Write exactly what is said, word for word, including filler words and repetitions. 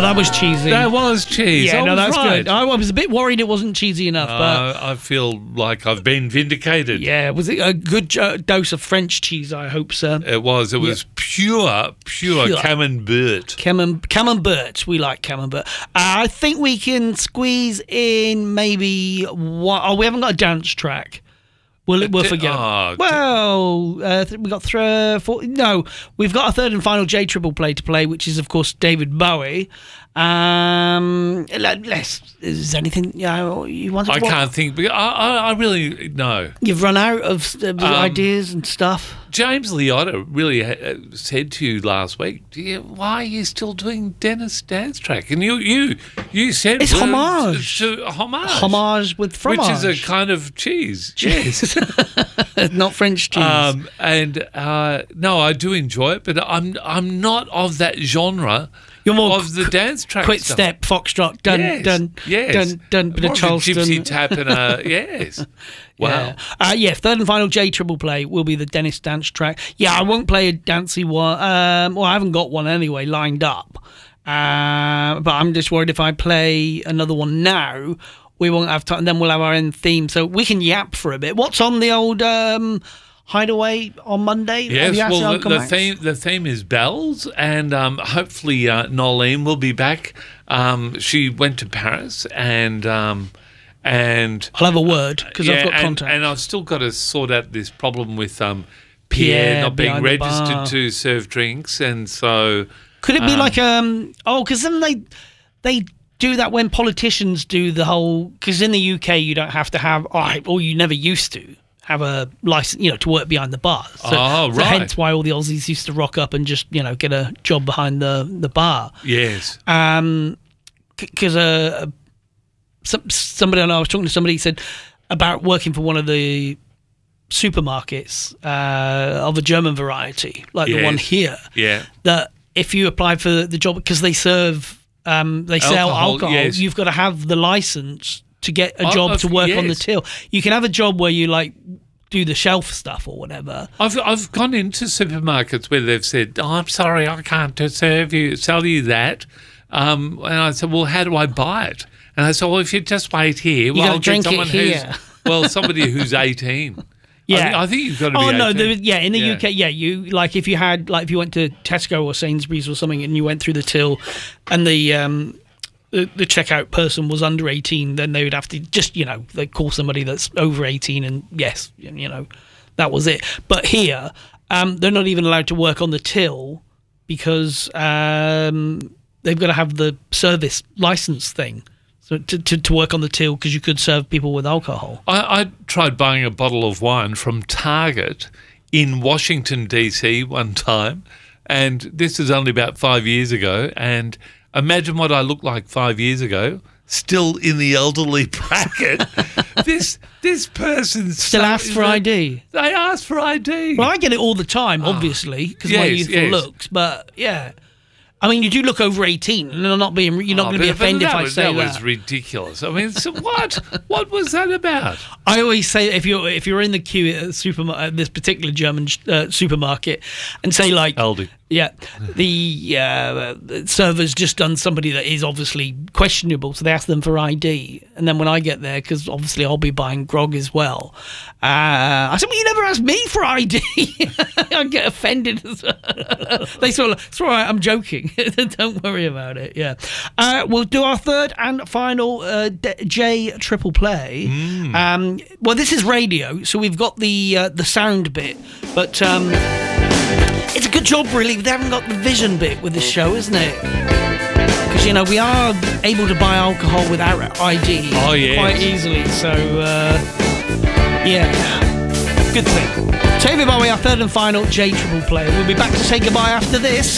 that was cheesy. That was cheese. Yeah, I no, was that's right. good. I was a bit worried it wasn't cheesy enough, but Uh, I feel like I've been vindicated. yeah, was it a good uh, dose of French cheese? I hope, sir. It was. It was pure, pure, Pure. camembert. Camem- Camembert. We like Camembert. Uh, I think we can squeeze in maybe one. Oh, we haven't got a dance track. We'll, we'll d- forget. oh, d- well, uh, th- we got th- four, no. We've got a third and final J triple play to play, which is of course David Bowie. Um, let- let's. Is there anything yeah, you want? To I what? can't think. But I, I, I really no. You've run out of uh, Um, ideas and stuff. James Liotta really uh, said to you last week, Do you, "Why are you still doing Dennis Dance Track?" And you, you, you said It's well, homage. to- to- homage, Homage with fromage, which is a kind of cheese. Yes. not French cheese. Um, and uh, no, I do enjoy it, but I'm I'm not of that genre. You're more of the qu- dance track quick stuff. step, foxtrot, dun Yes, dun yes. dun dun, bit More of of a Charleston. gypsy tap and a yes. Wow. Yeah. Uh, yeah, third and final J triple play will be the Dennis dance track. Yeah, I won't play a dancey one. Um, well, I haven't got one anyway lined up. Uh, but I'm just worried if I play another one now, we won't have time. Then we'll have our own theme, so we can yap for a bit. What's on the old um, Hideaway on Monday? Have Yes, you asked well, Uncle the, the Max? theme the theme is bells, and um, hopefully uh, Nolene will be back. Um, she went to Paris, and um, and I'll have a word because I've got and, contact. and I've still got to sort out this problem with um, Pierre, Pierre not being behind the bar. registered to serve drinks, and so Could it be um, like um? Oh, because then they they do that when politicians do the whole. Because in the U K you don't have to have, or, or you never used to have a license, you know, to work behind the bar. So, Oh, so right. hence why all the Aussies used to rock up and just you know get a job behind the the bar. yes, Um, because uh, some, somebody I know I was talking to somebody said about working for one of the supermarkets uh, of a German variety, like the Yes. one here. yeah. That if you apply for the job because they serve, um, they sell Alcohol, alcohol, yes. you've got to have the license to get a Oh, job of- to work on the yes. till. You can have a job where you like do the shelf stuff or whatever. I've I've gone into supermarkets where they've said, "Oh, I'm sorry, I can't serve you, sell you that." Um, and I said, "Well, how do I buy it?" And I said, "Well, if you just wait here, well, gotta I'll drink get it someone here." who's well, somebody who's eighteen." Yeah. I think, I think you've got to be Oh no, eighteen. the, yeah, in the Yeah. U K, yeah, you like if you had like if you went to Tesco or Sainsbury's or something and you went through the till, and the um the, the checkout person was under eighteen, then they would have to just you know they call somebody that's over eighteen, and yes, you know that was it. But here, um, they're not even allowed to work on the till because um, they've got to have the service license thing. So to, to, to work on the till because you could serve people with alcohol. I, I tried buying a bottle of wine from Target in Washington, D C one time, and this is only about five years ago, and imagine what I looked like five years ago, still in the elderly bracket. this this person Still asked for I D. They asked for I D. Well, I get it all the time, obviously, because of my Yes, youthful yes. looks. But yeah, I mean, you do look over eighteen, and I'm not being. You're not Oh, going to be but- but offended if that I was, say that. that. was ridiculous. I mean, so what? What was that about? I always say if you're if you're in the queue at a supermarket, at this particular German uh, supermarket, and say like, Aldi. yeah, the uh, server's just done somebody that is obviously questionable, so they ask them for I D, and then when I get there, because obviously I'll be buying grog as well, uh, I said, well, you never asked me for I D. I get offended. They sort of, it's all right, I'm joking. Don't worry about it. Yeah, uh, we'll do our third and final uh, D- J triple play. Mm. Um, well, this is radio, so we've got the uh, the sound bit, but. Um, It's a good job, really. They haven't got the vision bit with this show, isn't it? Because, you know, we are able to buy alcohol without I D Oh, yes. quite easily. So, uh, yeah, good thing. David Bowie, our third and final J triple play. We'll be back to say goodbye after this.